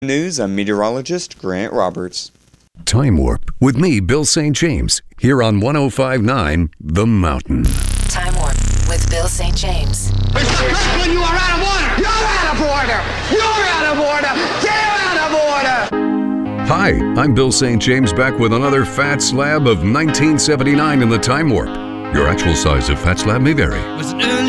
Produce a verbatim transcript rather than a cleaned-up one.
News, I'm meteorologist Grant Roberts. Time Warp with me, Bill Saint James, here on one oh five point nine The Mountain. Time Warp with Bill Saint James. When you are out of order! You're out of order! You're out of order! They're out of order! Hi, I'm Bill Saint James, back with another fat slab of nineteen seventy-nine in the Time Warp. Your actual size of fat slab may vary. Was an early